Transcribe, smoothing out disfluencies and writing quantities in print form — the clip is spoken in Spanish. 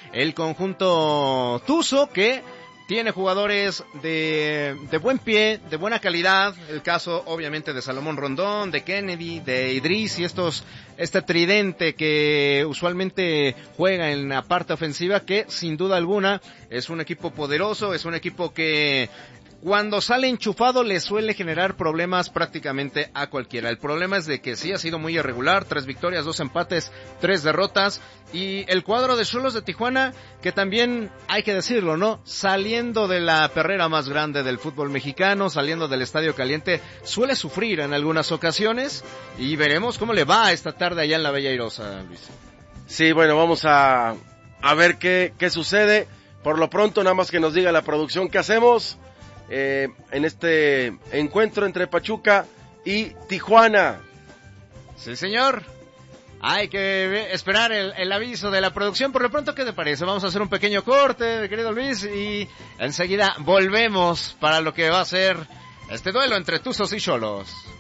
el conjunto tuzo, que tiene jugadores de buen pie, de buena calidad. El caso, obviamente, de Salomón Rondón, de Kennedy, de Idris y este tridente que usualmente juega en la parte ofensiva, que sin duda alguna es un equipo poderoso, es un equipo que cuando sale enchufado le suele generar problemas prácticamente a cualquiera. El problema es de que sí ha sido muy irregular, 3 victorias, 2 empates, 3 derrotas, y el cuadro de Xolos de Tijuana, que también hay que decirlo, ¿no? Saliendo de la perrera más grande del fútbol mexicano, saliendo del Estadio Caliente, suele sufrir en algunas ocasiones, y veremos cómo le va esta tarde allá en la Bella Airosa, Luis. Sí, bueno, vamos a ver qué sucede. Por lo pronto, nada más que nos diga la producción qué hacemos en este encuentro entre Pachuca y Tijuana. Sí, señor. Hay que esperar el aviso de la producción. Por lo pronto, ¿qué te parece? Vamos a hacer un pequeño corte, querido Luis, y enseguida volvemos para lo que va a ser este duelo entre Tuzos y Xolos.